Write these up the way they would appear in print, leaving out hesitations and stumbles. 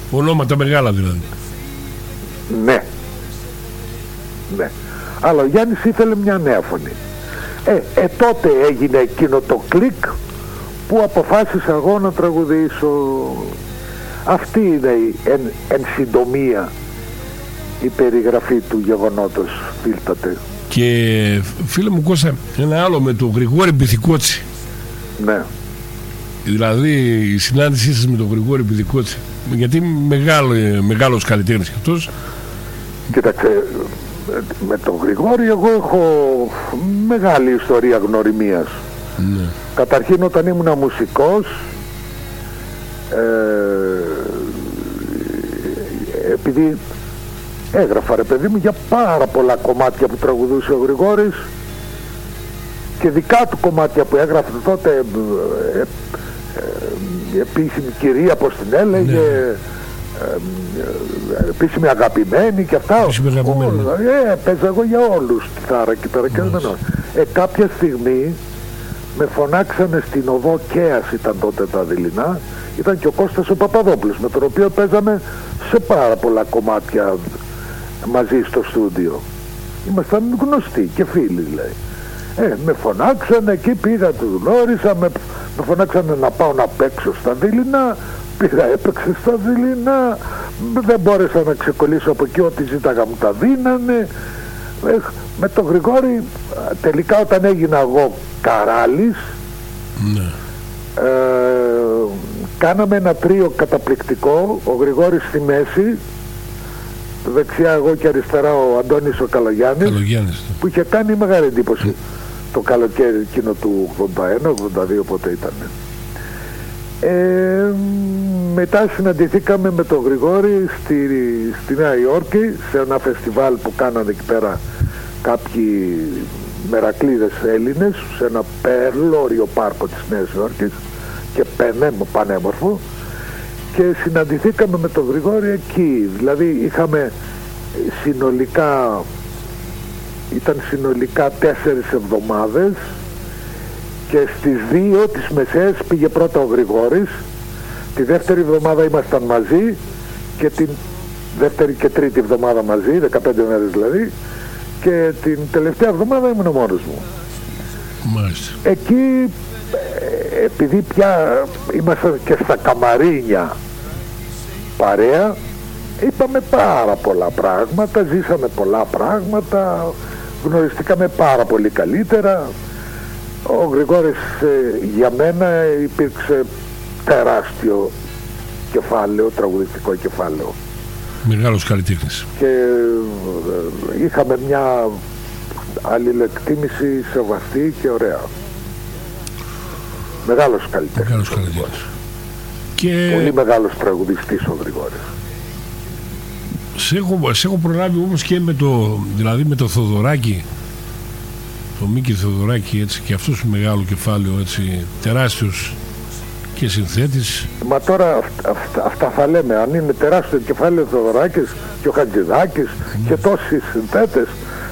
Ονόματα μεγάλα δηλαδή. Ναι. Ναι. Αλλά ο Γιάννης ήθελε μια νέα φωνή. Τότε έγινε εκείνο το κλικ που αποφάσισα εγώ να τραγουδήσω. Αυτή είναι εν συντομία η περιγραφή του γεγονότος, φίλτατε. Και φίλε μου Κώστα, ένα άλλο με τον Γρηγόρη Μπιθικότσι. Ναι. Δηλαδή η συνάντησή σας με τον Γρηγόρη Μπιθικότσι, γιατί μεγάλος καλλιτέχνης και αυτός. Κοίταξε, με τον Γρηγόρη εγώ έχω μεγάλη ιστορία γνωριμίας. Ναι. Καταρχήν όταν ήμουν μουσικός, επειδή έγραφα ρε παιδί μου για πάρα πολλά κομμάτια που τραγουδούσε ο Γρηγόρης και δικά του κομμάτια που έγραφε τότε, επίσημη κυρία πως την έλεγε, επίσημη αγαπημένη και αυτά, παίζα εγώ για όλους κιθάρα και κάποια στιγμή με φωνάξανε στην οδό Κέας, ήταν τότε τα δειλινά, ήταν και ο Κώστας ο Παπαδόπουλος με τον οποίο παίζαμε σε πάρα πολλά κομμάτια μαζί στο στούντιο. Ήμασταν γνωστοί και φίλοι λέει. Με φωνάξανε, εκεί πήγα, τους γνώρισα, με φωνάξανε να πάω να παίξω στα δειλινά, πήγα, έπαιξε στα δειλινά, δεν μπόρεσα να ξεκολλήσω από εκεί, ό,τι ζήταγα μου τα δίνανε. Με τον Γρηγόρη τελικά όταν έγινα εγώ Καράλης, ναι. Κάναμε ένα τρίο καταπληκτικό, ο Γρηγόρης στη μέση, δεξιά εγώ και αριστερά ο Αντώνης ο Καλογιάννης, που είχε κάνει μεγάλη εντύπωση το καλοκαίρι εκείνο του 81-82 πότε ήταν. Μετά συναντηθήκαμε με τον Γρηγόρη στη Νέα Υόρκη σε ένα φεστιβάλ που κάνανε εκεί πέρα κάποιοι μερακλείδες Έλληνες σε ένα περλώριο πάρκο της Νέας Υόρκης και πανέμορφο, και συναντηθήκαμε με τον Γρηγόρη εκεί. Δηλαδή ήταν συνολικά 4 εβδομάδες και στις 2 τις μεσαίες πήγε πρώτα ο Γρηγόρης, τη δεύτερη εβδομάδα ήμασταν μαζί και την δεύτερη και τρίτη εβδομάδα μαζί, 15 μέρες δηλαδή, και την τελευταία εβδομάδα ήμουν μόνος μου. Μάλιστα. Εκεί επειδή πια ήμασταν και στα καμαρίνια παρέα, είπαμε πάρα πολλά πράγματα, ζήσαμε πολλά πράγματα, γνωριστήκαμε πάρα πολύ καλύτερα. Ο Γρηγόρης για μένα υπήρξε τεράστιο κεφάλαιο, τραγουδιστικό κεφάλαιο. Μεγάλος καλλιτέχνης. Και είχαμε μια αλληλεκτίμηση σεβαστή και ωραία. Μεγάλος καλλιτέχνης. Και... πολύ μεγάλος τραγουδιστής ο Γρηγόρης. Σε έχω προλάβει όμως και με το Θοδωράκη, το Μίκη Θοδωράκη, έτσι, και αυτός μεγάλο κεφάλαιο, έτσι, τεράστιος και συνθέτης. Μα τώρα αυτά θα λέμε, αν είναι τεράστιο κεφάλαιο ο Θοδωράκης και ο Χατζηδάκης και τόσοι συνθέτες.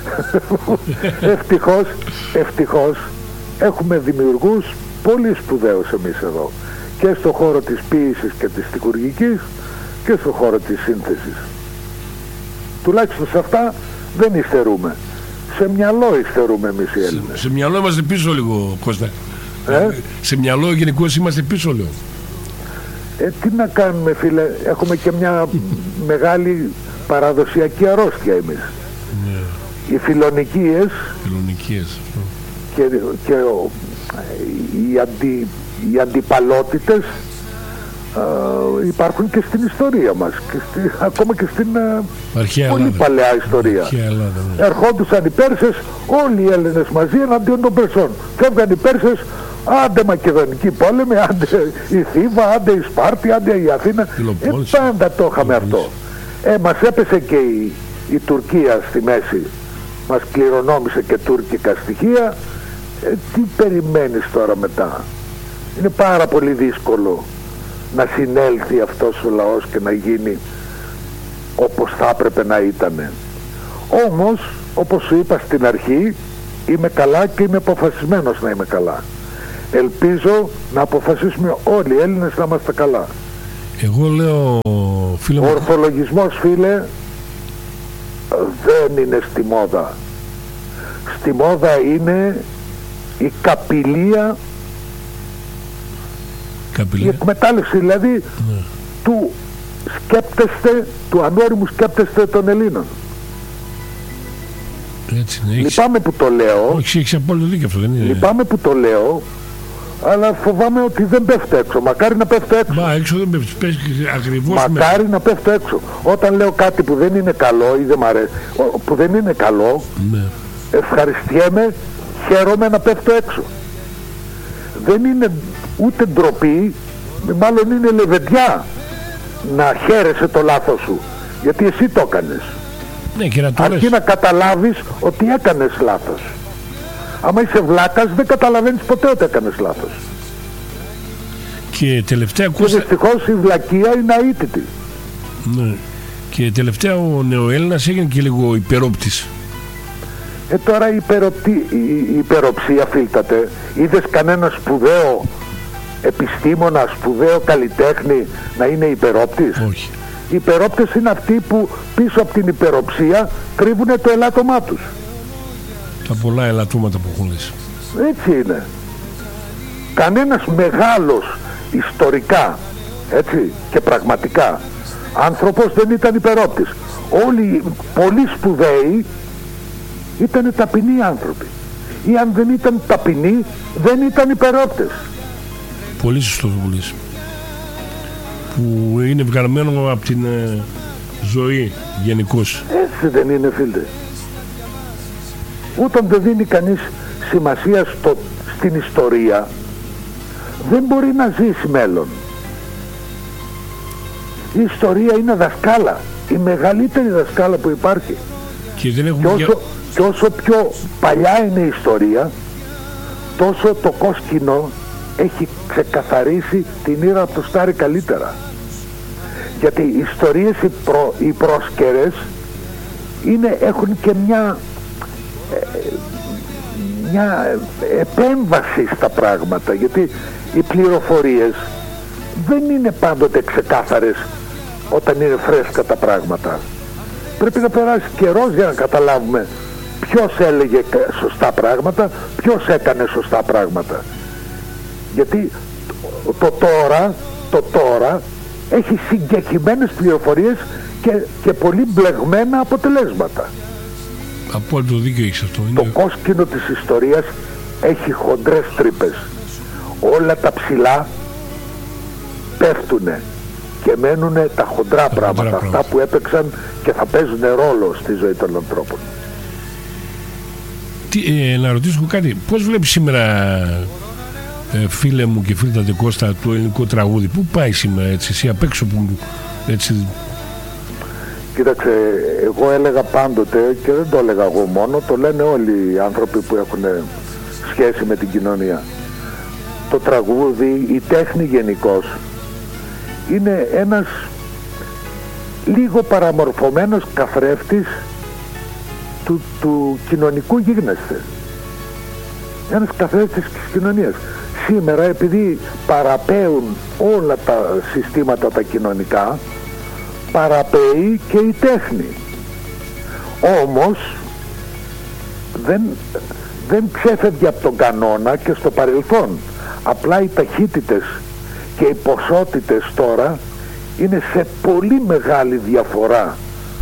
Ευτυχώς έχουμε δημιουργούς πολύ σπουδαίους εμείς εδώ, και στον χώρο της ποίησης και της στιχουργικής και στον χώρο της σύνθεσης. Τουλάχιστον σε αυτά δεν υστερούμε. Σε μυαλό υστερούμε εμείς οι Έλληνες. Σε μυαλό είμαστε πίσω λίγο, Κώστα. Σε μυαλό γενικώς είμαστε πίσω λίγο. Τι να κάνουμε, φίλε, έχουμε και μια μεγάλη παραδοσιακή αρρώστια εμείς. Ναι. Οι φιλονικίες και οι αντιπαλότητες υπάρχουν και στην ιστορία μας και ακόμα και στην πολύ παλαιά ιστορία. Ερχόντουσαν οι Πέρσες, όλοι οι Έλληνες μαζί εναντίον των Περσών. Φεύγαν οι Πέρσες, άντε Μακεδονική πόλεμη, άντε η Θήβα, άντε η Σπάρτη, άντε η Αθήνα. Πάντα το είχαμε αυτό. Μας έπεσε και η Τουρκία στη μέση, μας κληρονόμησε και τουρκικά στοιχεία. Τι περιμένεις τώρα μετά? Είναι πάρα πολύ δύσκολο να συνέλθει αυτός ο λαός και να γίνει όπως θα έπρεπε να ήτανε. Όμως, όπως σου είπα στην αρχή, είμαι καλά και είμαι αποφασισμένος να είμαι καλά. Ελπίζω να αποφασίσουμε όλοι οι Έλληνες να είμαστε καλά. Εγώ λέω, Ο ορθολογισμός, φίλε, δεν είναι στη μόδα. Στη μόδα είναι η καπηλεία, η εκμετάλλευση δηλαδή του σκέπτεστε, του ανώριμου σκέπτεστε των Ελλήνων. Έτσι, ναι, λυπάμαι που το λέω. Όχι, έχεις απόλυτο δίκιο αυτό, δεν είναι. Λυπάμαι που το λέω, αλλά φοβάμαι ότι δεν πέφτω έξω. Μακάρι να πέφτω έξω. Μα έξω δεν πέφτει, πέφτει ακριβώς. Μακάρι να πέφτω έξω. Όταν λέω κάτι που δεν είναι καλό ή δεν μ' αρέσει, που δεν είναι καλό, ναι, ευχαριστιέμαι, χαίρομαι να πέφτω έξω. Δεν είναι ούτε ντροπή, μάλλον είναι λεβεντιά να χαίρεσαι το λάθος σου, γιατί εσύ το έκανες. Ναι, και να το αρκεί να καταλάβεις ότι έκανες λάθος. Άμα είσαι βλάκας δεν καταλαβαίνεις ποτέ ότι έκανες λάθος. Και τελευταία και δυστυχώς η βλακεία είναι αίτητη. Ναι. Και τελευταία ο νεοέλληνας έγινε και λίγο υπερόπτης. Τώρα η υπεροψία, φίλτατε, είδες κανένα σπουδαίο επιστήμονα, σπουδαίο καλλιτέχνη να είναι υπερόπτης? Όχι. Οι υπερόπτες είναι αυτοί που πίσω από την υπεροψία κρύβουν το ελάττωμά τους. Τα πολλά ελαττώματα που έχουν λες. Έτσι είναι. Κανένας μεγάλος ιστορικά, έτσι, και πραγματικά άνθρωπος δεν ήταν υπερόπτης. Όλοι πολύ σπουδαίοι ήταν ταπεινοί άνθρωποι. Ή αν δεν ήταν ταπεινοί δεν ήταν υπερόπτες. Πολύ σωστό το πουλής. Που είναι βγαλμένο από την ζωή γενικώς. Έτσι δεν είναι, φίλε? Όταν δεν δίνει κανείς σημασία στην ιστορία, δεν μπορεί να ζήσει μέλλον. Η ιστορία είναι δασκάλα, η μεγαλύτερη δασκάλα που υπάρχει. Και, δεν έχουμε και όσο πιο παλιά είναι η ιστορία, τόσο το κόσκινο έχει ξεκαθαρίσει την ήρα από το στάρι καλύτερα. Γιατί οι ιστορίες οι πρόσκαιρες έχουν και μια επέμβαση στα πράγματα, γιατί οι πληροφορίες δεν είναι πάντοτε ξεκάθαρες όταν είναι φρέσκα τα πράγματα. Πρέπει να περάσει καιρός για να καταλάβουμε ποιος έλεγε σωστά πράγματα, ποιος έκανε σωστά πράγματα. Γιατί το τώρα έχει συγκεκριμένες πληροφορίες και πολύ μπλεγμένα αποτελέσματα. Απόλυτο δίκιο έχεις αυτό. Το κόσκινο της ιστορίας έχει χοντρές τρύπες. Όλα τα ψηλά πέφτουνε και μένουνε τα χοντρά πράγματα, αυτά που έπαιξαν και θα παίζουν ρόλο στη ζωή των ανθρώπων. Να ρωτήσω κάτι, πώς βλέπεις σήμερα, φίλε μου και φίλτατε Κώστα, το ελληνικό τραγούδι? Πού πάει σήμερα, έτσι, εσύ απ' έξω που έτσι? Κοίταξε, εγώ έλεγα πάντοτε, και δεν το έλεγα εγώ μόνο, το λένε όλοι οι άνθρωποι που έχουν σχέση με την κοινωνία, το τραγούδι, η τέχνη γενικώς, είναι ένας λίγο παραμορφωμένος καθρέφτης του κοινωνικού γίγνεσθε. Ένας καθρέφτης της κοινωνίας. Σήμερα, επειδή παραπέουν όλα τα συστήματα τα κοινωνικά, παραπέει και η τέχνη. Όμως δεν ξέφευγε από τον κανόνα και στο παρελθόν. Απλά οι ταχύτητες και οι ποσότητες τώρα είναι σε πολύ μεγάλη διαφορά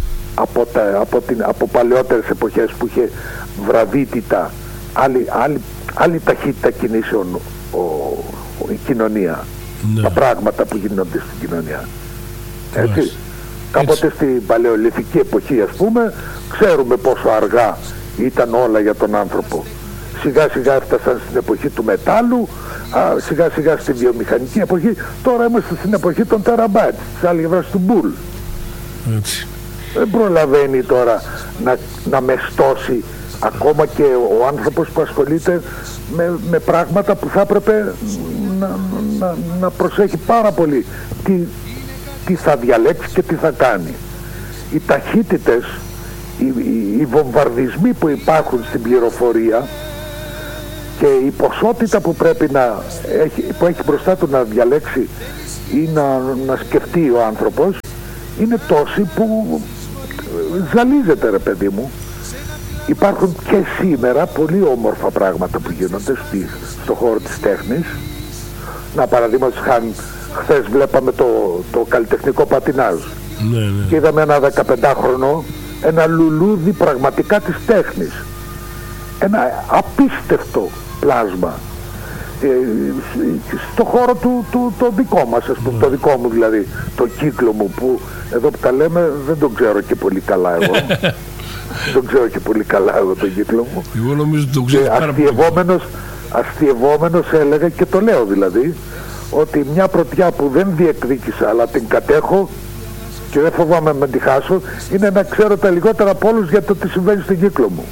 από παλαιότερες εποχές που είχε βραδύτητα, άλλη ταχύτητα κινήσεων η κοινωνία, ναι, τα πράγματα που γίνονται στην κοινωνία. Έτσι. Κάποτε στην παλαιολιθική εποχή, ας πούμε, ξέρουμε πόσο αργά ήταν όλα για τον άνθρωπο. Σιγά σιγά έφτασαν στην εποχή του μετάλλου, σιγά σιγά στη βιομηχανική εποχή. Τώρα είμαστε στην εποχή των τεραμπάιτ, της αλγευράς του Μπουλ. Έτσι. Δεν προλαβαίνει τώρα να μεστώσει ακόμα και ο άνθρωπος που ασχολείται με πράγματα που θα έπρεπε να προσέχει πάρα πολύ τι θα διαλέξει και τι θα κάνει. Οι ταχύτητες, οι βομβαρδισμοί που υπάρχουν στην πληροφορία και η ποσότητα που πρέπει που έχει μπροστά του να διαλέξει ή να σκεφτεί ο άνθρωπος είναι τόσοι που ζαλίζεται, ρε παιδί μου. Υπάρχουν και σήμερα πολύ όμορφα πράγματα που γίνονται στο χώρο της τέχνης. Να, παραδείγματος χάνει, χθες βλέπαμε το καλλιτεχνικό πατινάζ. Ναι. Και είδαμε ένα 15χρονο, ένα λουλούδι πραγματικά της τέχνης. Ένα απίστευτο πλάσμα. Στο χώρο το δικό μας, ας πούμε, το δικό μου δηλαδή, το κύκλο μου, που εδώ που τα λέμε δεν τον ξέρω και πολύ καλά εγώ. Δεν ξέρω και πολύ καλά εγώ τον κύκλο μου. Εγώ νομίζω ότι τον ξέρω πάρα πολύ. Αστειευόμενος έλεγα, και το λέω δηλαδή, ότι μια πρωτιά που δεν διεκδίκησα αλλά την κατέχω και δεν φοβάμαι να τη χάσω, είναι να ξέρω τα λιγότερα από όλους για το τι συμβαίνει στον κύκλο μου.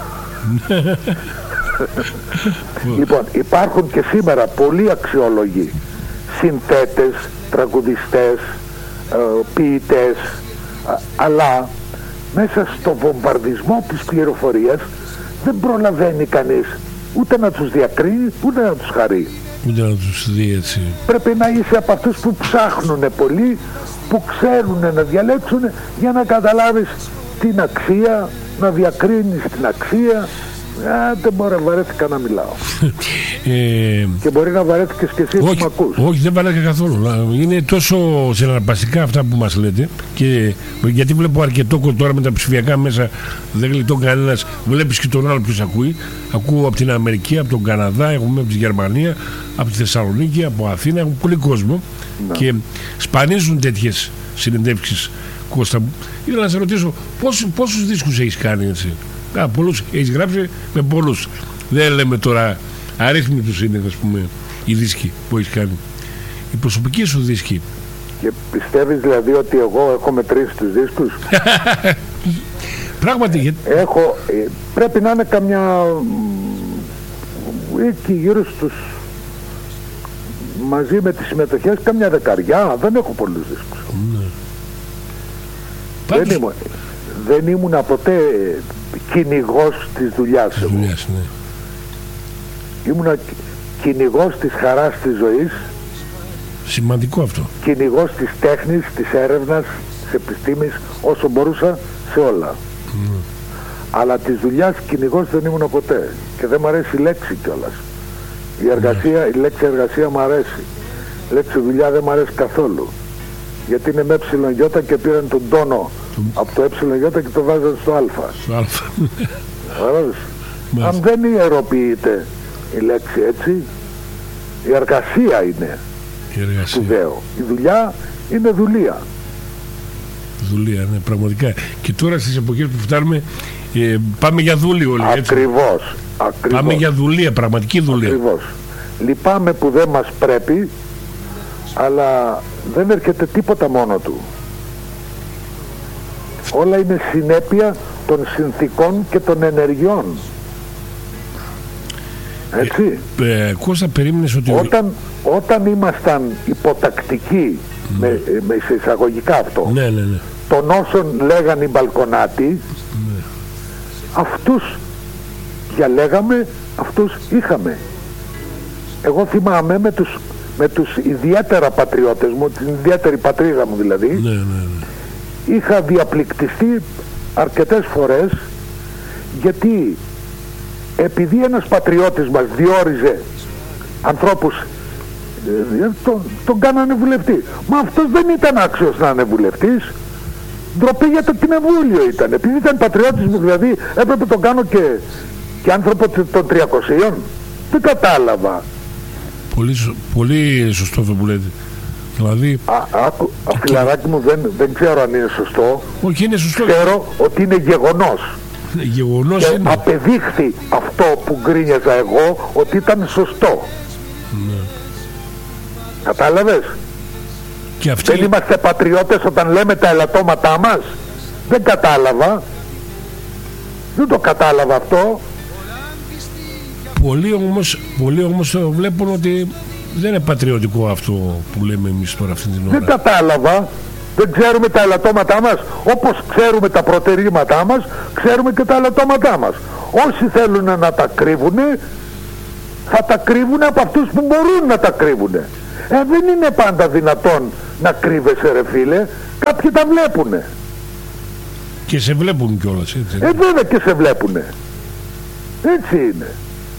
Λοιπόν, υπάρχουν και σήμερα πολλοί αξιόλογοι συνθέτες, τραγουδιστές, ποιητές, αλλά μέσα στο βομβαρδισμό της πληροφορίας δεν προλαβαίνει κανείς ούτε να τους διακρίνει ούτε να τους χαρεί. Ούτε να τους δει έτσι. Πρέπει να είσαι από αυτούς που ψάχνουν πολύ, που ξέρουν να διαλέξουν για να καταλάβεις την αξία, να διακρίνεις την αξία. Δεν μπορεί να βαρέθηκα να μιλάω. Και μπορεί να βαρέθηκες και εσύ που μ' ακούς. Όχι, δεν βαρέθηκα καθόλου. Είναι τόσο συναρπαστικά αυτά που μας λέτε. Και γιατί βλέπω αρκετό τώρα με τα ψηφιακά μέσα, δεν γλιτώνει κανένας. Βλέπεις και τον άλλο ποιος ακούει. Ακούω από την Αμερική, από τον Καναδά, έχουμε από τη Γερμανία, από τη Θεσσαλονίκη, από Αθήνα. Έχουμε πολύ κόσμο. Ναι. Και σπανίζουν τέτοιες συνεντεύξεις, Κώστα μου. Ήθελα να σε ρωτήσω πόσους δίσκους έχεις κάνει, έτσι? Πολλούς έχεις γράψει, με πολλούς. Δεν λέμε τώρα αρρύθμιτους είναι, ας πούμε, οι δίσκοι που έχεις κάνει. Οι προσωπικοί σου δίσκοι. Και πιστεύεις δηλαδή ότι εγώ έχω μετρήσει τους δίσκους? Πράγματι. Έχω, πρέπει να είναι καμιά εκεί γύρω στους, μαζί με τις συμμετοχές, καμιά δεκαριά. Δεν έχω πολλούς δίσκους. Ναι. Δεν ήμουν ποτέ κυνηγός της δουλειάς. Ναι. Ήμουνα κυνηγός της χαράς της ζωής. Σημαντικό αυτό. Κυνηγός της τέχνης, της έρευνας, της επιστήμης, όσο μπορούσα, σε όλα. Αλλά της δουλειάς κυνηγός δεν ήμουν ποτέ. Και δεν μ' αρέσει η λέξη κιόλας. Η λέξη εργασία μ' αρέσει. Η λέξη δουλειά δεν μ' αρέσει καθόλου. Γιατί είναι με εψιλον και πήραν τον τόνο από το εψιλον και το βάζαν στο αλφα. Στο αλφα. Αν δεν ιεροποιείται η λέξη έτσι, η εργασία είναι σπουδαίο. Η δουλειά είναι δουλεία. Δουλεία, ναι, πραγματικά. Και τώρα στις εποχές που φτάνουμε, πάμε για δούλη όλοι, έτσι. Ακριβώς. Πάμε για δουλεία, πραγματική δουλεία. Ακριβώς. Λυπάμαι που δεν μας πρέπει, αλλά δεν έρχεται τίποτα μόνο του. Όλα είναι συνέπεια των συνθήκων και των ενεργειών. Έτσι. Κώστα, περίμενες ότι... Όταν ήμασταν υποτακτικοί, με εισαγωγικά αυτό, ναι. των όσων λέγαν οι Μπαλκονάτοι, αυτούς διαλέγαμε, αυτούς είχαμε. Εγώ θυμάμαι με τους ιδιαίτερα πατριώτες μου, την ιδιαίτερη πατρίδα μου δηλαδή, είχα διαπληκτιστεί αρκετές φορές, γιατί επειδή ένας πατριώτης μας διόριζε ανθρώπους, τον κάνανε βουλευτή. Μα αυτός δεν ήταν άξιος να είναι βουλευτής. Ντροπή για το κοινοβούλιο ήταν. Επειδή ήταν πατριώτης μου δηλαδή, έπρεπε τον κάνω και άνθρωπο των 300. Δεν κατάλαβα. Πολύ σωστό αυτό που λέτε. Δηλαδή... Φιλαράκι μου, δεν ξέρω αν είναι σωστό. Όχι, είναι σωστό. Ξέρω ότι είναι γεγονός. Γεγονός και είναι. Απεδείχθη αυτό που γκρίνιαζα εγώ ότι ήταν σωστό. Ναι. Κατάλαβες? Και αυτοί... Δεν είμαστε πατριώτες όταν λέμε τα ελαττώματά μας? Δεν κατάλαβα. Δεν το κατάλαβα αυτό. Πολλοί όμως βλέπουν ότι δεν είναι πατριωτικό αυτό που λέμε εμείς τώρα αυτή την ώρα. Δεν κατάλαβα. Δεν ξέρουμε τα ελαττώματά μας. Όπως ξέρουμε τα προτερήματά μας, ξέρουμε και τα ελαττώματά μας. Όσοι θέλουν να τα κρύβουν, θα τα κρύβουν από αυτούς που μπορούν να τα κρύβουν. Δεν είναι πάντα δυνατόν να κρύβεσαι ρε φίλε, κάποιοι τα βλέπουνε. Και σε βλέπουν κιόλας, έτσι. Βέβαια και σε βλέπουνε. Έτσι είναι.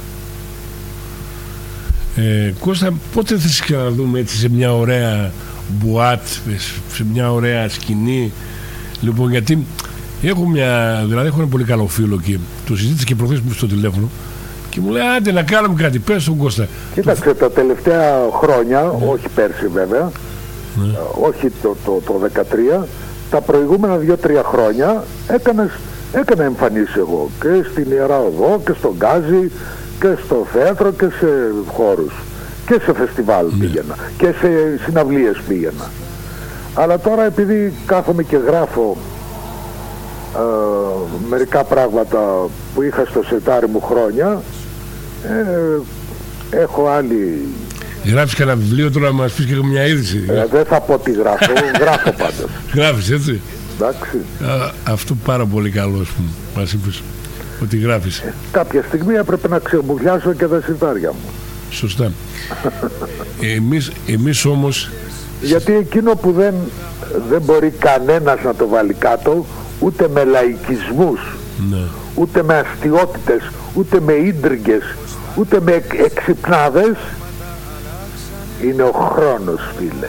Κώστα, πότε θες και να δούμε έτσι σε μια ωραία μπουάτ, σε μια ωραία σκηνή? Λοιπόν, γιατί έχω ένα πολύ καλό φίλο και το συζήτησε και προχθές μου στο τηλέφωνο και μου λέει άντε να κάνουμε κάτι, πες στον Κώστα. Κοίταξε, τα τελευταία χρόνια, όχι πέρσι βέβαια, όχι το 13, τα προηγούμενα 2-3 χρόνια έκανα εμφανίσεις εγώ και στην Ιερά Οδό και στον Γκάζι και στο θέατρο και σε χώρους και σε φεστιβάλ πήγαινα και σε συναυλίες πήγαινα. Αλλά τώρα επειδή κάθομαι και γράφω μερικά πράγματα που είχα στο σετάρι μου χρόνια, έχω άλλη... Γράφεις κανένα βιβλίο τώρα να μας πεις και μια είδηση? Δεν θα πω τι γράφω, γράφω πάντως. Γράφεις έτσι? Εντάξει. Αυτό πάρα πολύ καλό, ας πούμε, μας είπες ότι γράφεις. Κάποια στιγμή έπρεπε να ξεμουλιάσω και τα σιτάρια μου. Σωστά. Εμείς όμως... Γιατί εκείνο που δεν μπορεί κανένας να το βάλει κάτω, ούτε με λαϊκισμούς, ούτε με αστιότητες, ούτε με ίντριγκες, ούτε με εξυπνάδες, είναι ο χρόνος, φίλε.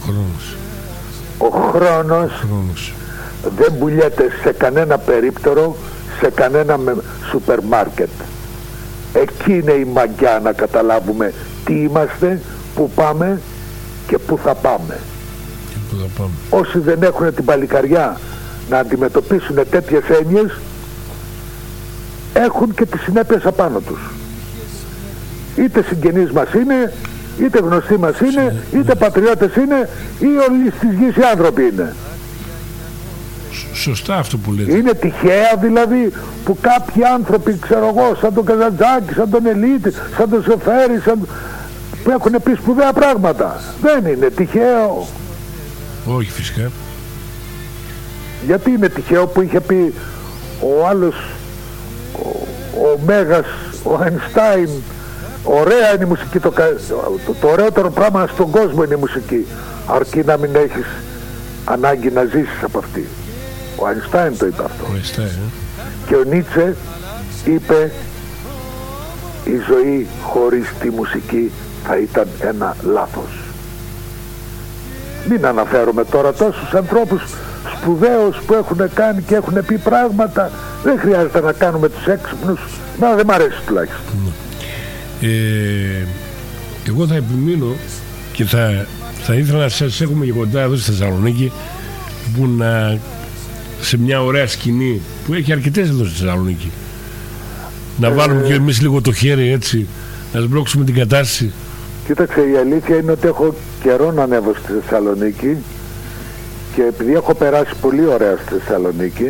Ο χρόνος δεν πουλιέται σε κανένα περίπτερο, σε κανένα σούπερ μάρκετ. Εκεί είναι η μαγιά, να καταλάβουμε τι είμαστε, που πάμε και που θα πάμε. Όσοι δεν έχουν την παλικαριά να αντιμετωπίσουν τέτοιες έννοιες, έχουν και τις συνέπειες απάνω τους. Είτε συγγενείς μας είναι, είτε γνωστοί μας είναι, είτε πατριώτες είναι, ή όλοι στις γης οι άνθρωποι είναι. Σωστά αυτό που λέτε. Είναι τυχαία δηλαδή που κάποιοι άνθρωποι, ξέρω εγώ, σαν τον Καζαντζάκη, σαν τον Ελίτη, σαν τον Σεφέρη, που έχουν πει σπουδαία πράγματα? Δεν είναι τυχαίο. Όχι φυσικά. Γιατί είναι τυχαίο που είχε πει ο άλλος, ο Μέγας, ο Αϊνστάιν, ωραία είναι η μουσική, το ωραιότερο πράγμα στον κόσμο είναι η μουσική, αρκεί να μην έχεις ανάγκη να ζήσεις από αυτή. Ο Αϊνστάιν το είπε αυτό. Και ο Νίτσε είπε η ζωή χωρίς τη μουσική θα ήταν ένα λάθος. Μην αναφέρομαι τώρα τόσους ανθρώπους σπουδαίους που έχουν κάνει και έχουν πει πράγματα. Δεν χρειάζεται να κάνουμε τους έξυπνους. Να, δεν μ' αρέσει τουλάχιστον. Εγώ θα επιμείνω και θα ήθελα να σας έχουμε και κοντά εδώ στη Θεσσαλονίκη, που σε μια ωραία σκηνή που έχει αρκετές εδώ στη Θεσσαλονίκη, να βάλουμε και εμείς λίγο το χέρι έτσι, να σμπρώξουμε την κατάσταση. Κοίταξε, η αλήθεια είναι ότι έχω καιρό να ανέβω στη Θεσσαλονίκη και επειδή έχω περάσει πολύ ωραία στη Θεσσαλονίκη,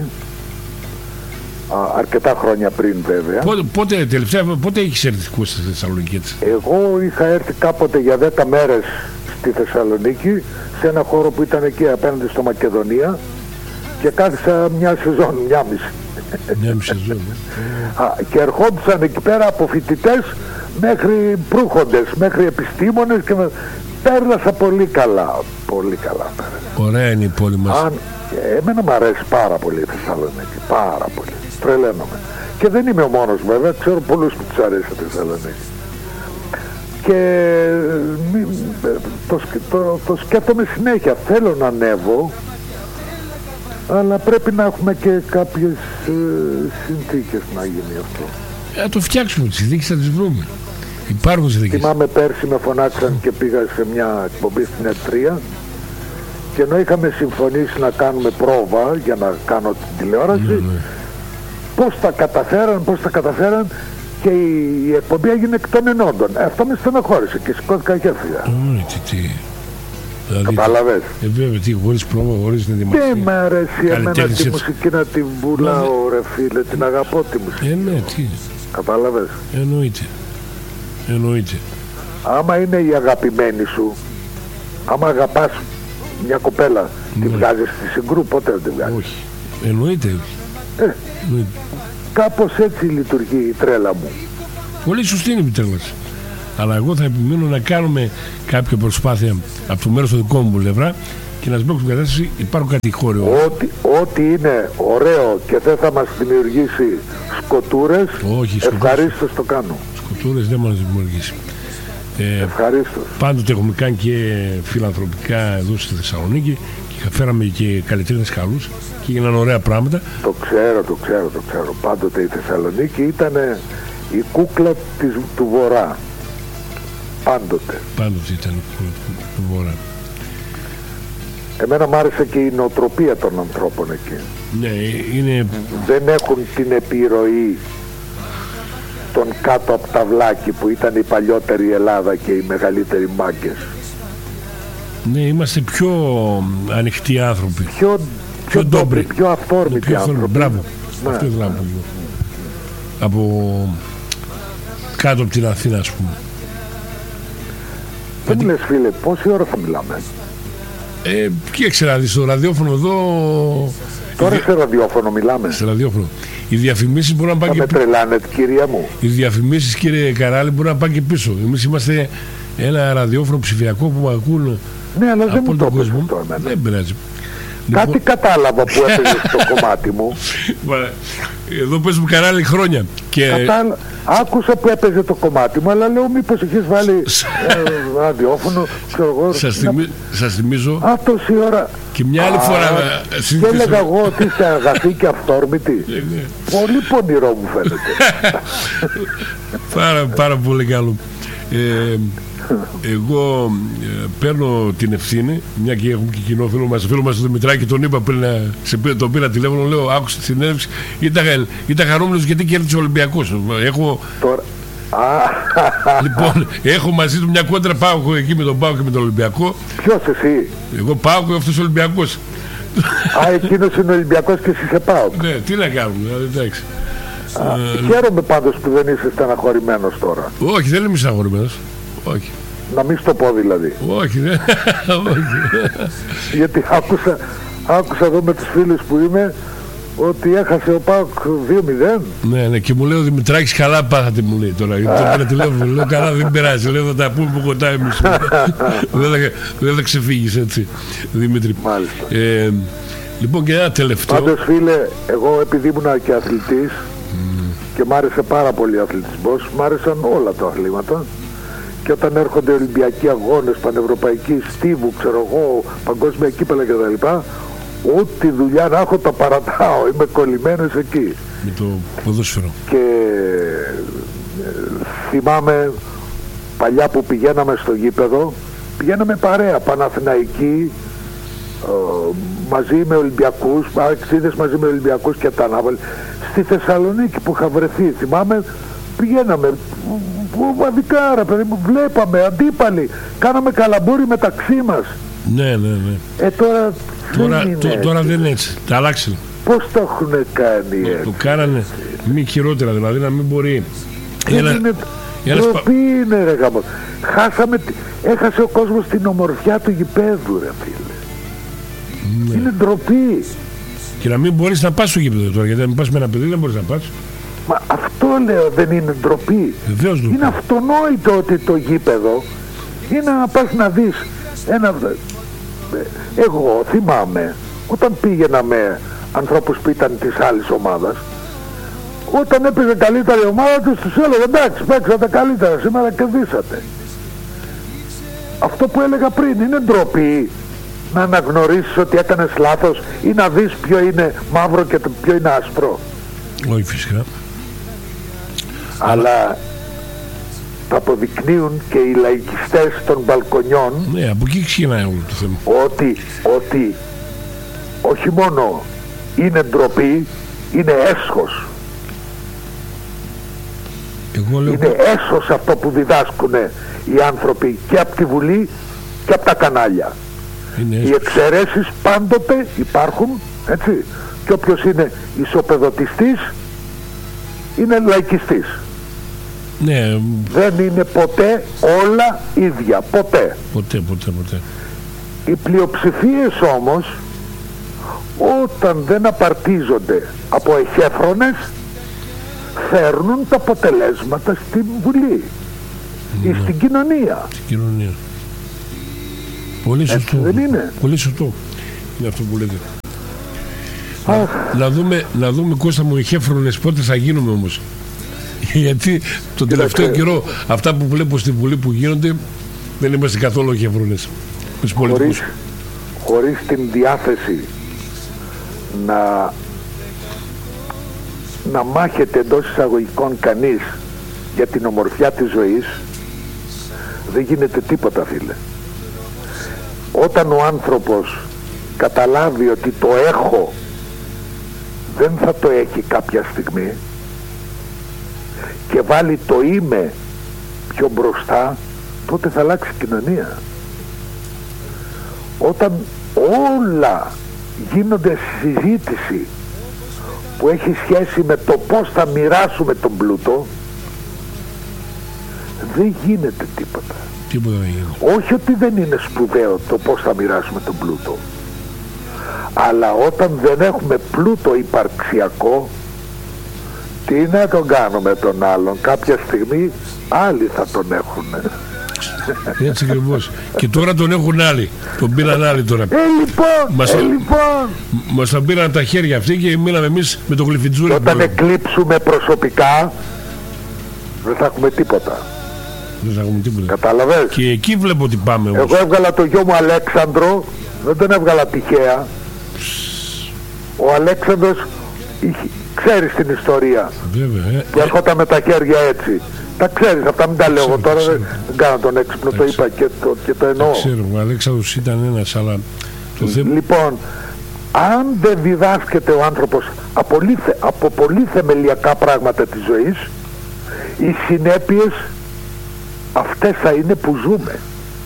αρκετά χρόνια πριν βέβαια. Πότε έχεις έρθει στη Θεσσαλονίκη έτσι? Εγώ είχα έρθει κάποτε για 10 μέρες στη Θεσσαλονίκη, σε ένα χώρο που ήταν εκεί απέναντι στο Μακεδονία, και κάθισα μια σεζόν, μια μισή σεζόν. Και ερχόντουσαν εκεί πέρα από φοιτητές μέχρι προύχοντες, μέχρι επιστήμονες, και πέρνασα πολύ καλά. Πολύ καλά πέρασα. Ωραία είναι η πόλη μας. Εμένα μου αρέσει πάρα πολύ η Θεσσαλονίκη, πάρα πολύ. Τρελαίνομαι. Και δεν είμαι ο μόνος βέβαια, ξέρω πολλούς που τους αρέσει η Θεσσαλονίκη. Και το σκέφτομαι συνέχεια. Θέλω να ανέβω, αλλά πρέπει να έχουμε και κάποιες συνθήκες να γίνει αυτό. Το φτιάξουμε, τις συνθήκες θα τις βρούμε. Υπάρχουν συνθήκες. Θυμάμαι πέρσι με φωνάξαν και πήγα σε μια εκπομπή στην ΕΤΡΙΑ, και ενώ είχαμε συμφωνήσει να κάνουμε πρόβα για να κάνω την τηλεόραση, πώς τα καταφέραν και η εκπομπή έγινε εκ των ενόντων. Αυτό με στενοχώρησε και σηκώθηκα και έφυγα. Κατάλαβες. Βέβαια, τι, χωρίς πρόβα, χωρίς να ετοιμαστεί. Δεν μ' αρέσει εμένα τη μουσική να την πουλάω, ρε φίλε, την αγαπώ τη μουσική. Ναι, τι. Κατάλαβες. Εννοείται. Άμα είναι η αγαπημένη σου, άμα αγαπάς μια κοπέλα, τη βγάζεις στη συγκρού, ποτέ δεν τη βγάζεις. Όχι. Εννοείται. Κάπως έτσι λειτουργεί η τρέλα μου. Πολύ σωστή είναι η τρέλα. Αλλά εγώ θα επιμείνω να κάνουμε κάποια προσπάθεια από το μέρος του δικό μου πλευρά και να σμπρώξουμε την κατάσταση. Υπάρχουν κάτι χώριο. Ό,τι είναι ωραίο και δεν θα μας δημιουργήσει σκοτούρες, ευχαρίστως το κάνω. Σκοτούρες δεν μας δημιουργήσει. Ευχαρίστως. Πάντοτε έχουμε κάνει και φιλανθρωπικά εδώ στη Θεσσαλονίκη και φέραμε και καλλιτέχνες καλούς και έγιναν ωραία πράγματα. Το ξέρω. Πάντοτε η Θεσσαλονίκη ήταν η κούκλα του Βορρά. Πάντοτε ήταν η κούκλα του Βορρά. Εμένα μ' άρεσε και η νοοτροπία των ανθρώπων εκεί. Ναι, είναι... Δεν έχουν την επιρροή των κάτω από τα βλάκι που ήταν η παλιότερη Ελλάδα και οι μεγαλύτεροι μάγκες. Ναι, είμαστε πιο ανοιχτοί άνθρωποι. Πιο ντόμπροι, πιο αυθόρμητοι άνθρωποι. Μπράβο. Ναι. Αυτό ήθελα να πω. Από κάτω από την Αθήνα, ας πούμε. Δεν μου λες, φίλε, πόση ώρα θα μιλάμε? Κοίταξε να δεις, στο ραδιόφωνο εδώ... Τώρα σε ραδιόφωνο μιλάμε. Σε ραδιόφωνο. Οι διαφημίσεις μπορούν να πάνε και πίσω. Με τρελάνετε, κυρία μου. Οι διαφημίσεις, κύριε Καράλη, μπορούν να πάνε και πίσω. Εμείς είμαστε ένα ραδιόφωνο ψηφιακό που ακούν. Ναι, αλλά δεν μου το πες αυτό εμένα. Δεν πειράζει. Κάτι λοιπόν... κατάλαβα που έπαιζε στο κομμάτι μου. Εδώ παίζουμε Καράλη χρόνια. Και... Άκουσα που έπαιζε το κομμάτι μου, αλλά λέω μήπως έχεις βάλει ραδιόφωνο, ξέρω εγώ. Σας θυμίζω. Τόση ώρα. Και μια άλλη φορά. Και έλεγα εγώ ότι είστε αγαθοί και αυθόρμητοι. Πολύ πονηρό μου φαίνεται. Πάρα πολύ καλό. Εγώ παίρνω την ευθύνη, μια και έχουμε και κοινό φίλο μας τον Δημητράκη, τον είπα πριν, τον πήρα τηλέφωνο, λέω άκουσα τη συνέντευξη, ήταν χαρούμενος γιατί κέρδισε ο Ολυμπιακός. Λοιπόν, έχω μαζί του μια κόντρα ΠΑΟΚ εκεί με τον ΠΑΟΚ και με τον Ολυμπιακό. Ποιος εσύ? Εγώ ΠΑΟΚ, αυτός Ολυμπιακός. Εκείνος είναι Ολυμπιακός και εσύ είσαι ΠΑΟΚ. Ναι, τι να κάνουμε, εντάξει. Χαίρομαι πάντως που δεν είσαι στεναχωρημένος τώρα. Όχι, δεν είμαι στεναχωρημένος. Όχι. Να μην στο πω δηλαδή. Όχι, ναι. Γιατί άκουσα εδώ με τους φίλους που είμαι ότι έχασε ο ΠΑΟΚ 2-0. Ναι, και μου λέει ο Δημητράκης, καλά πάθατε, μου λέει τώρα. Γιατί το πήρα τηλέφωνο, λέω καλά, δεν πειράζει. Λέω θα τα πούμε από κοντά εμείς. Δεν θα ξεφύγεις έτσι, Δημήτρη. Μάλιστα. Λοιπόν, και ένα τελευταίο. Πάντως, φίλε, εγώ επειδή ήμουν και αθλητής και μ' άρεσε πάρα πολύ ο αθλητισμός, μ' άρεσαν όλα τα αθλήματα. Και όταν έρχονται Ολυμπιακοί αγώνες, πανευρωπαϊκοί, στίβου, ξέρω εγώ, παγκόσμια κύπελα κτλ. Ό,τι δουλειά να έχω τα παρατάω, είμαι κολλημένος εκεί. Με το ποδόσφαιρο. Και θυμάμαι παλιά που πηγαίναμε στο γήπεδο, πηγαίναμε παρέα, Παναθηναϊκοί, μαζί με Ολυμπιακούς, αξίδες μαζί με Ολυμπιακούς και τα ανάβαλη. Στη Θεσσαλονίκη που είχα βρεθεί, θυμάμαι, πηγαίναμε βαδικά, ρε παιδί μου, βλέπαμε αντίπαλοι, κάναμε καλαμπούρι μεταξύ μας. Ναι. Τώρα δεν είναι έτσι, τα αλλάξανε. Πώς το έχουν κάνει έτσι? Το κάνανε μη χειρότερα, δηλαδή να μην μπορεί. Ντροπή είναι, ρε γάμο. Έχασε ο κόσμος την ομορφιά του γηπέδου, ρε φίλε. Ναι. Είναι ντροπή. Και να μην μπορείς να πας στο γήπεδο τώρα, γιατί αν πας με ένα παιδί δεν μπορείς να πας. Μα αυτό λέω, δεν είναι ντροπή? Βεβαίως ντροπή. Είναι αυτονόητο ότι το γήπεδο είναι να πας να δεις ένα... Εγώ θυμάμαι όταν πήγαινα με ανθρώπους που ήταν της άλλης ομάδας, όταν έπαιζε καλύτερη ομάδα τους έλεγα εντάξει, παίξατε καλύτερα σήμερα, κερδίσατε. Αυτό που έλεγα πριν, είναι ντροπή να αναγνωρίσεις ότι έκανες λάθος ή να δεις ποιο είναι μαύρο και ποιο είναι άσπρο? Όχι φυσικά. Αλλά τα αποδεικνύουν και οι λαϊκιστές των μπαλκονιών. Ναι, από εκεί ξεκινάει όλο το θέμα. Ότι όχι μόνο είναι ντροπή, είναι έσχος. Είναι έσχος αυτό που διδάσκουν οι άνθρωποι και από τη Βουλή και από τα κανάλια. Οι εξαιρέσεις πάντοτε υπάρχουν, έτσι, και όποιος είναι ισοπεδωτιστής είναι λαϊκιστής. Ναι. Δεν είναι ποτέ όλα ίδια, ποτέ. Ποτέ. Οι πλειοψηφίες όμως, όταν δεν απαρτίζονται από εχέφρονες, φέρνουν τα αποτελέσματα στην Βουλή. στην κοινωνία. Στην κοινωνία. Πολύ σωστό. Δεν είναι? Πολύ σωστό είναι αυτό που λέτε. Να δούμε Κώστα μου, οι χέφρονες πότε θα γίνουμε όμως. Γιατί τον τελευταίο καιρό αυτά που βλέπω στη Βουλή που γίνονται δεν είμαστε καθόλου χέφρονες. Χωρίς την διάθεση να μάχεται εντός εισαγωγικών κανείς για την ομορφιά της ζωής, δεν γίνεται τίποτα, φίλε. Όταν ο άνθρωπος καταλάβει ότι το έχω δεν θα το έχει κάποια στιγμή και βάλει το είμαι πιο μπροστά, τότε θα αλλάξει η κοινωνία. Όταν όλα γίνονται συζήτηση που έχει σχέση με το πώς θα μοιράσουμε τον πλούτο, δεν γίνεται τίποτα. Όχι ότι δεν είναι σπουδαίο το πώς θα μοιράσουμε τον πλούτο, αλλά όταν δεν έχουμε πλούτο υπαρξιακό, τι να τον κάνουμε τον άλλον? Κάποια στιγμή άλλοι θα τον έχουν. Έτσι ακριβώς. Και τώρα τον έχουν άλλοι. Τον πήραν άλλοι τώρα. Λοιπόν. Μας τον πήραν τα χέρια αυτοί και μείναμε εμείς με το γλυφιτζούρι. Όταν εκλείψουμε προσωπικά δεν θα έχουμε τίποτα. Δεν θα έχουμε τίποτα. Κατάλαβες? Και εκεί βλέπω ότι πάμε όμως. Εγώ έβγαλα το γιο μου Αλέξανδρο, δεν τον έβγαλα τυχαία. Ο Αλέξανδρος ξέρεις την ιστορία. Βέβαια, που έρχονταν με τα χέρια έτσι. Τα ξέρεις αυτά, μην τα λέω εγώ τώρα, δεν κάνω τον έξυπνο, το είπα και το εννοώ. Ξέρω, ο Αλέξανδρος ήταν ένας, αλλά το θέμα... Λοιπόν, αν δεν διδάσκεται ο άνθρωπος από πολύ θεμελιακά πράγματα της ζωής, οι συνέπειες αυτές θα είναι που ζούμε.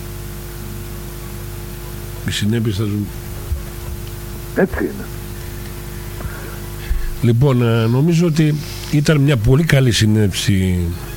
Οι συνέπειες θα ζούμε. Έτσι είναι. Λοιπόν, νομίζω ότι ήταν μια πολύ καλή συνέντευξη,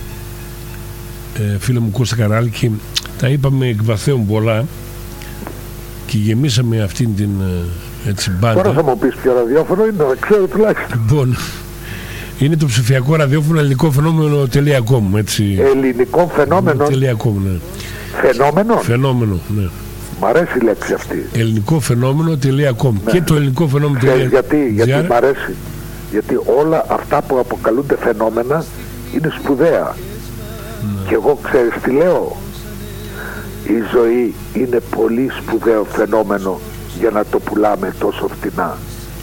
φίλε μου Κώστα Καράλη, και τα είπαμε εκ βαθέων πολλά και γεμίσαμε αυτήν την έτσι μπάντα. Τώρα θα μου πεις ποιο ραδιόφωνο είναι, να ξέρω τουλάχιστον. Λοιπόν, είναι το ψηφιακό ραδιόφωνο ελληνικό φαινόμενο.com, έτσι. Ελληνικό φαινόμενο. Ναι. Φαινόμενο. Φαινόμενο, ναι. Μ' αρέσει η λέξη αυτή. Ελληνικό φαινόμενο.com, ναι. Και το ελληνικό φαινόμενο.com. Γιατί μ' αρέσει. Γιατί όλα αυτά που αποκαλούνται φαινόμενα είναι σπουδαία. Και εγώ ξέρεις τι λέω? Η ζωή είναι πολύ σπουδαίο φαινόμενο για να το πουλάμε τόσο φτηνά.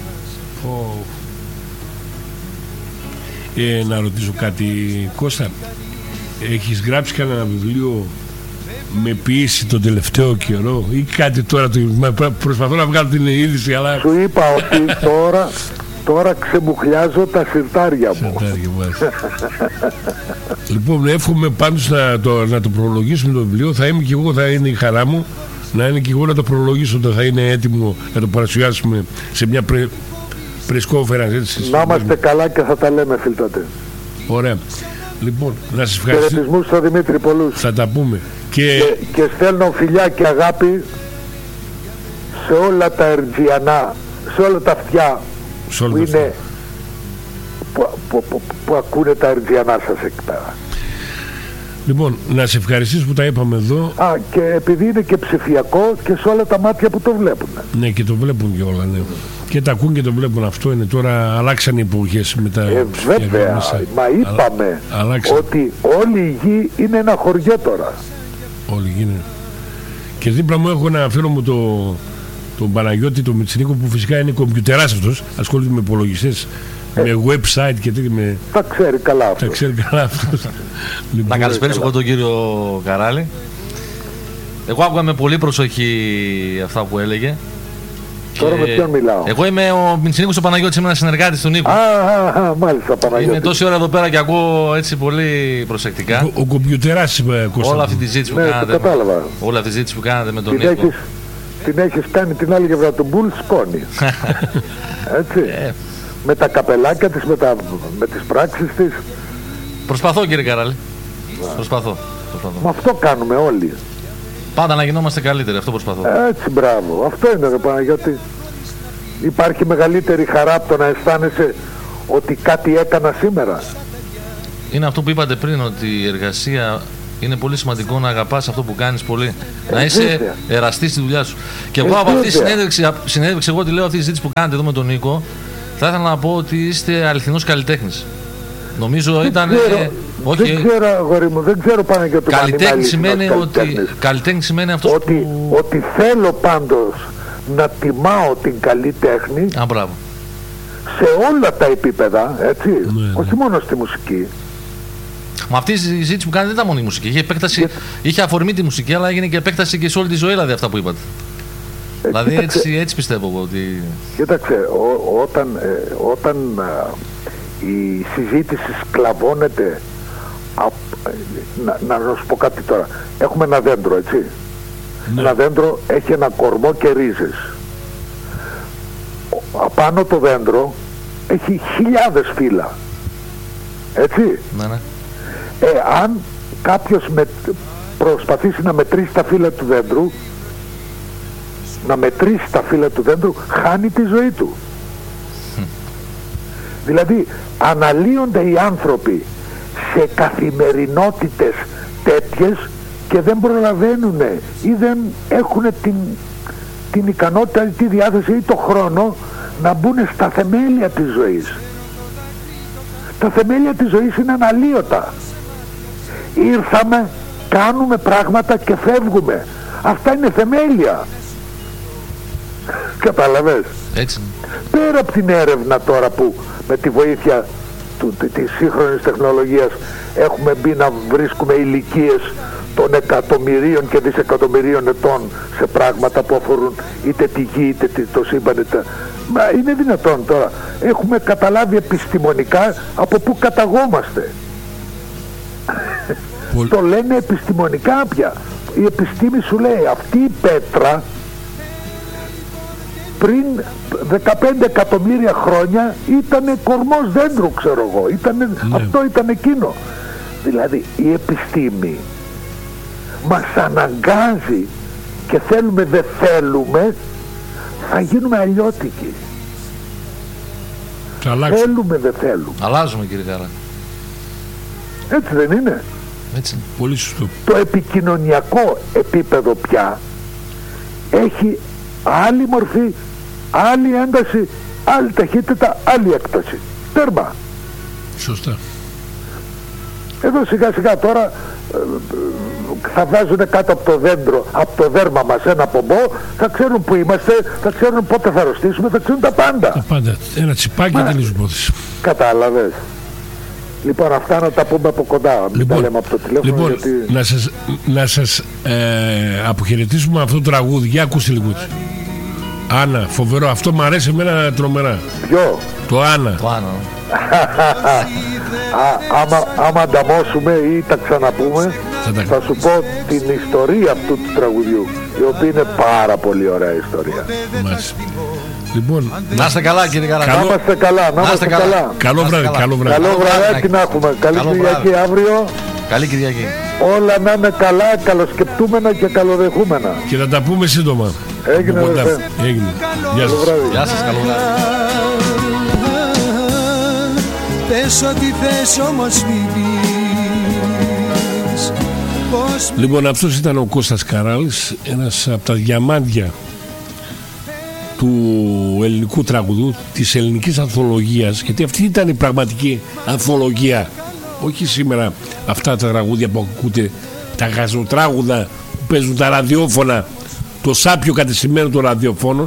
Να ρωτήσω κάτι, Κώστα, έχεις γράψει κανένα βιβλίο με ποιήση τον τελευταίο καιρό ή κάτι τώρα? Προσπαθώ να βγάλω την είδηση, αλλά... Σου είπα ότι τώρα ξεμουχλιάζω τα συρτάρια μου. Λοιπόν, εύχομαι πάντως να το προλογίσουμε το βιβλίο. Θα είμαι και εγώ, θα είναι η χαρά μου να είναι και εγώ να το προλογίσω όταν θα είναι έτοιμο να το παρουσιάσουμε σε μια πρεσκόφερα. Να είμαστε καλά και θα τα λέμε, φίλτατε. Ωραία. Λοιπόν, να σας ευχαριστήσω. Χαιρετισμούς στον Δημήτρη πολλούς. Θα τα πούμε. Και στέλνω φιλιά και αγάπη σε όλα τα ερτζιανά, σε όλα τα αυτιά που είναι που ακούνε τα ερτζιανά σας εκεί πέρα. Λοιπόν, να σε ευχαριστήσω που τα είπαμε εδώ. Και επειδή είναι και ψηφιακό και σε όλα τα μάτια που το βλέπουν. Ναι, και το βλέπουν και όλα, ναι. Και τα ακούν και το βλέπουν. Αυτό είναι τώρα, αλλάξαν οι εποχές με τα βέβαια, μα είπαμε ότι όλη η γη είναι ένα χωριό τώρα. Όλη η γη είναι. Και δίπλα μου έχω ένα φίλο μου τον Παναγιώτη, τον Μητσινίκο, που φυσικά είναι κομπιουτεράς αυτός, ασχολείται με υπολογιστές, με website και τέτοια. Τα ξέρει καλά αυτός. Τα ξέρει καλά αυτός. Να καλησπέρισω εγώ τον κύριο Καράλη. Εγώ άκουγα με πολύ προσοχή αυτά που έλεγε. Τώρα με ποιον μιλάω? Εγώ είμαι ο Μητσινίκος ο Παναγιώτης, είμαι ένας συνεργάτης του Νίκου. Μάλιστα, Παναγιώτη. Είμαι τόση ώρα εδώ πέρα και ακούω έτσι πολύ προσεκτικά. Ο κομπιουτεράς, Κώστα. Όλη αυτή τη ζήτηση που κάνατε. Όλη αυτή τη ζήτηση που κάνατε με τον Νίκο. Την έχεις κάνει την άλλη γευρά του Μπουλ σκόνη. Έτσι. Με τα καπελάκια της, με τις πράξεις της. Προσπαθώ, κύριε Καράλη. Προσπαθώ. Μα αυτό κάνουμε όλοι. Πάντα να γινόμαστε καλύτεροι, αυτό προσπαθώ. Έτσι, μπράβο. Αυτό είναι, ρε Παναγιώτη. Υπάρχει μεγαλύτερη χαρά από το να αισθάνεσαι ότι κάτι έκανα σήμερα? Είναι αυτό που είπατε πριν, ότι η εργασία Είναι πολύ σημαντικό να αγαπάς αυτό που κάνεις πολύ. Να είσαι εραστής στη δουλειά σου. Και εγώ από αυτή τη συνέντευξη, εγώ τη λέω αυτή τη συζήτηση που κάνετε εδώ με τον Νίκο, θα ήθελα να πω ότι είστε αληθινός καλλιτέχνης. Νομίζω ήταν. Όχι, δεν ξέρω, αγόρι μου, δεν ξέρω πάνω για το καλλιτέχνη σημαίνει αυτός ότι θέλω πάντως να τιμάω την καλή τέχνη. Μπράβο. Σε όλα τα επίπεδα, έτσι, όχι μόνο στη μουσική. Μα αυτή η συζήτηση που κάνετε δεν ήταν μόνο η μουσική. Είχε επέκταση, είχε αφορμή τη μουσική, αλλά έγινε και επέκταση και σε όλη τη ζωή, δηλαδή αυτά που είπατε. Δηλαδή έτσι πιστεύω εγώ ότι. Κοίταξε, όταν η συζήτηση σκλαβώνεται. Να σου πω κάτι τώρα. Έχουμε ένα δέντρο, έτσι. Ένα δέντρο έχει ένα κορμό και ρίζες. Απάνω το δέντρο έχει χιλιάδες φύλλα. Έτσι. Αν κάποιος προσπαθήσει να μετρήσει τα φύλλα του δέντρου, χάνει τη ζωή του. Δηλαδή αναλύονται οι άνθρωποι σε καθημερινότητες τέτοιες και δεν προλαβαίνουν ή δεν έχουν την ικανότητα ή τη διάθεση ή το χρόνο να μπουν στα θεμέλια της ζωής. Τα θεμέλια της ζωής είναι αναλύωτα. Ήρθαμε, κάνουμε πράγματα και φεύγουμε. Αυτά είναι θεμέλια. Κατάλαβες? Έτσι. Πέρα από την έρευνα τώρα που με τη βοήθεια της σύγχρονης τεχνολογίας έχουμε μπει να βρίσκουμε ηλικίες των εκατομμυρίων και δισεκατομμυρίων ετών σε πράγματα που αφορούν είτε τη γη είτε το σύμπαν. Μα είναι δυνατόν τώρα? Έχουμε καταλάβει επιστημονικά από πού καταγόμαστε. Το λένε επιστημονικά πια. Η επιστήμη σου λέει αυτή η πέτρα πριν 15 εκατομμύρια χρόνια ήταν κορμός δέντρου, ξέρω εγώ. Αυτό ήταν εκείνο. Δηλαδή η επιστήμη μας αναγκάζει και θέλουμε δεν θέλουμε, θα γίνουμε αλλιώτικοι. Θέλουμε δεν θέλουμε. Αλλάζουμε, κύριε Καρά. Έτσι δεν είναι? Έτσι. Πολύ σωστό. Το επικοινωνιακό επίπεδο πια έχει άλλη μορφή, άλλη ένταση, άλλη ταχύτητα, άλλη έκταση. Τέρμα. Σωστά. Εδώ σιγά σιγά τώρα θα βάζουν κάτω από το δέντρο, από το δέρμα μας ένα πομπό, θα ξέρουν που είμαστε, θα ξέρουν πότε θα αρρωστήσουμε, θα ξέρουν τα πάντα. Τα πάντα. Ένα τσιπάκι και τελείως υπόθεση. Κατάλαβες? Λοιπόν, αυτά να τα πούμε από κοντά, μην τα λέμε από το τηλέφωνο. Λοιπόν, γιατί... να σας αποχαιρετήσουμε αυτό το τραγούδι. Για ακούστε λίγο. Άννα, φοβερό. Αυτό μου αρέσει εμένα τρομερά. Ποιο? Το Άννα. Το Άννα. Άμα ανταμώσουμε ή τα ξαναπούμε, θα σου πω την ιστορία αυτού του τραγουδιού, η οποία είναι πάρα πολύ ωραία ιστορία. Μάλιστα. Λοιπόν, να είστε καλά, κύριε Καρά. Να είμαστε καλά, να είμαστε καλά. Καλό βράδυ, καλό βράδυ. Καλό βραδάκι να έχουμε. Καλή Κυριακή αύριο. Καλή Κυριακή. Όλα να είναι καλά, καλοσκεπτούμενα και καλοδεχούμενα. Και θα τα πούμε σύντομα. Έγινε. Γεια σας. Γεια σας, καλό βράδυ. Πες ό,τι θες όμως μην πεις. Λοιπόν, αυτός ήταν ο Κώστας Καράλης, ένας από τα διαμάντια του ελληνικού τραγουδού, της ελληνικής ανθολογίας, γιατί αυτή ήταν η πραγματική ανθολογία, όχι σήμερα αυτά τα τραγούδια που ακούτε, τα γαζοτράγουδα που παίζουν τα ραδιόφωνα, το σάπιο κατεστημένο των ραδιοφώνων.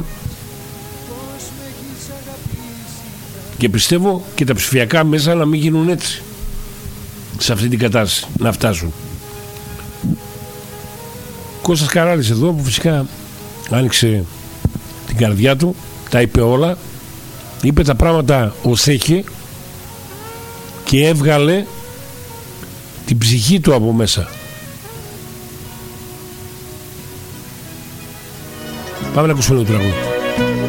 Και πιστεύω και τα ψηφιακά μέσα να μην γίνουν έτσι, σε αυτή την κατάσταση να φτάσουν. Κώστας Καράλης εδώ, που φυσικά άνοιξε την καρδιά του, τα είπε όλα, είπε τα πράγματα ως έχει και έβγαλε την ψυχή του από μέσα. Πάμε να ακούσουμε το τραγούδι.